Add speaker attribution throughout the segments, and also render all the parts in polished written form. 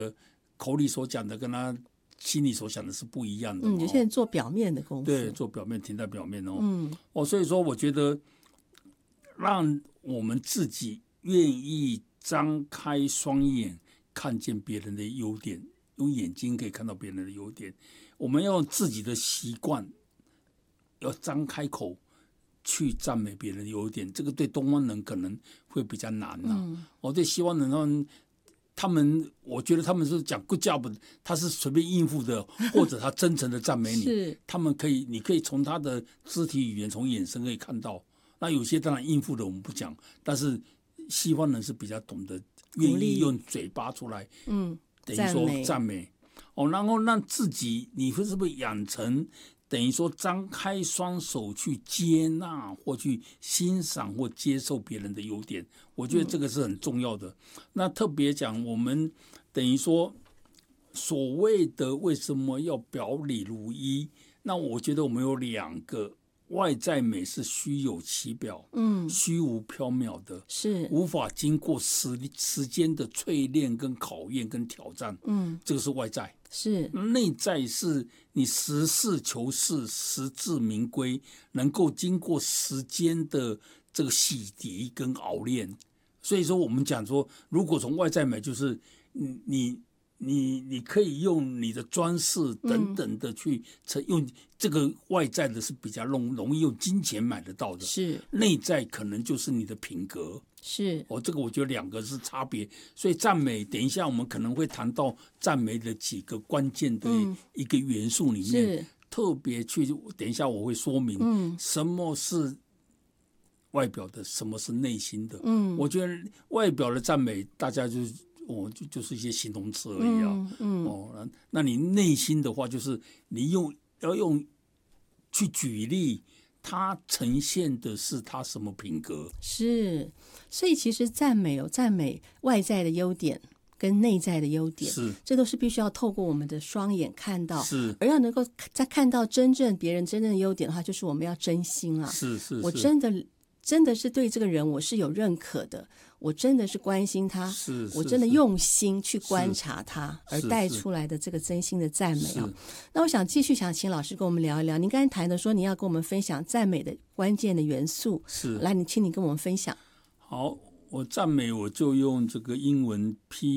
Speaker 1: 口里所讲的跟他心里所想的是不一样的。
Speaker 2: 有些人做表面的功夫，
Speaker 1: 对，做表面停在表面所以说我觉得让我们自己愿意张开双眼看见别人的优点，用眼睛可以看到别人的优点，我们要用自己的习惯要张开口去赞美别人的优点，这个对东方人可能会比较难我对西方人他们我觉得他们是讲 good job， 他是随便应付的，或者他真诚的赞美你
Speaker 2: 是
Speaker 1: 他们你可以从他的肢体语言从眼神可以看到。那有些当然应付的我们不讲，但是西方人是比较懂得愿意用嘴巴出来等于说赞美然后让自己你是不是养成等于说张开双手去接纳或去欣赏或接受别人的优点，我觉得这个是很重要的。那特别讲我们等于说所谓的为什么要表里如一，那我觉得我们有两个，外在美是虚有其表虚无缥缈的，
Speaker 2: 是
Speaker 1: 无法经过时间的淬炼跟考验跟挑战这个是外在。
Speaker 2: 是
Speaker 1: 内在是你实事求是实至名归，能够经过时间的这个洗涤跟熬炼。所以说我们讲说如果从外在美就是你可以用你的装饰等等的去用这个外在的是比较容易用金钱买得到的，
Speaker 2: 是
Speaker 1: 内在可能就是你的品格。
Speaker 2: 是
Speaker 1: 这个我觉得两个是差别。所以赞美等一下我们可能会谈到赞美的几个关键的一个元素里面特别去等一下我会说明什么是外表的，什么是内心的我觉得外表的赞美大家就是一些形容词而已那你内心的话就是你要用去举例它呈现的是它什么品格。
Speaker 2: 是，所以其实赞美有赞美外在的优点跟内在的优点，
Speaker 1: 是
Speaker 2: 这都是必须要透过我们的双眼看到，
Speaker 1: 是
Speaker 2: 而要能够再看到别人真正的优点的话，就是我们要真心
Speaker 1: 是
Speaker 2: 我真的是对这个人我是有认可的，我真的是关心他，我真的用心去观察他，而带出来的这个真心的赞美那我想继续想请老师跟我们聊一聊，您刚才谈的说你要跟我们分享赞美的关键的元素，来请你跟我们分享。
Speaker 1: 好，我赞美我就用这个英文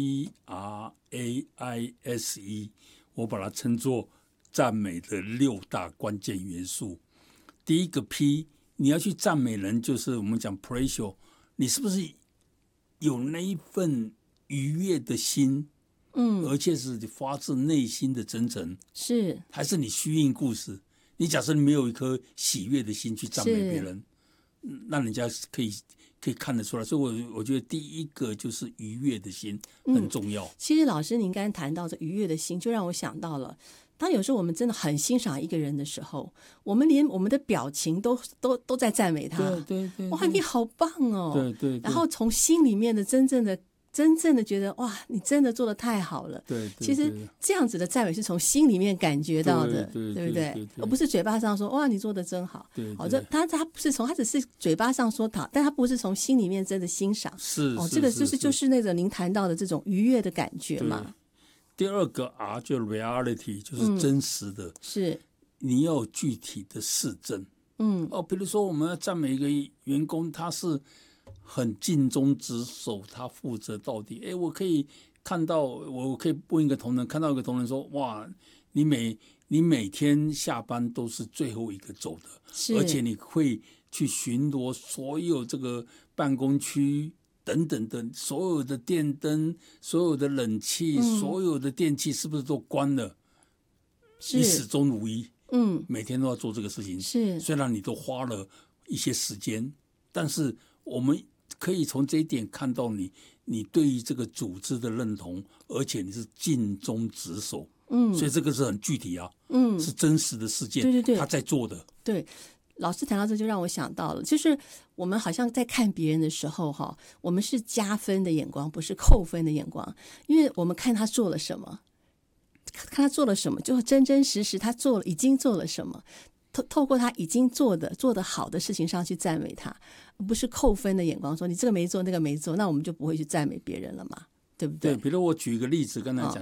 Speaker 1: PRAISE， 我把它称作赞美的6大关键元素。第一个 P，你要去赞美人，就是我们讲 praise， 你是不是有那一份愉悦的心而且是发自内心的真诚，
Speaker 2: 是
Speaker 1: 还是你虚应故事？你假设你没有一颗喜悦的心去赞美别人，那人家可以看得出来。所以我觉得第一个就是愉悦的心很重要
Speaker 2: 其实老师您刚才谈到这愉悦的心，就让我想到了当有时候我们真的很欣赏一个人的时候，我们连我们的表情都在赞美他。
Speaker 1: 对，
Speaker 2: 哇，你好棒哦！
Speaker 1: 对，
Speaker 2: 然后从心里面的真正的觉得哇，你真的做得太好了。
Speaker 1: 对，
Speaker 2: 其实这样子的赞美是从心里面感觉到的，对不对？而不是嘴巴上说哇，你做得真好。他不是他只是嘴巴上说好，但他不是从心里面真的欣赏。这个就是那个您谈到的这种愉悦的感觉嘛。
Speaker 1: 第二个 R 就 reality， 就是真实的，
Speaker 2: 是
Speaker 1: 你要有具体的事证。比如说我们要赞美一个员工，他是很尽忠职守，他负责到底。我可以问一个同仁，看到一个同仁说，哇，你每天下班都是最后一个走的，而且你会去巡逻所有这个办公区等等的，所有的电灯、所有的冷气、所有的电器是不是都关了？你始终如一，每天都要做这个事情。虽然你都花了一些时间，但是我们可以从这一点看到你对于这个组织的认同，而且你是尽忠职守。所以这个是很具体是真实的事件，对，他在做的。
Speaker 2: 对。老师谈到这就让我想到了，就是我们好像在看别人的时候我们是加分的眼光，不是扣分的眼光，因为我们看他做了什么，就真真实实他已经做了什么，透过他已经做得好的事情上去赞美他，而不是扣分的眼光说你这个没做那个没做，那我们就不会去赞美别人了嘛，对不对？
Speaker 1: 对，比如我举一个例子跟他讲，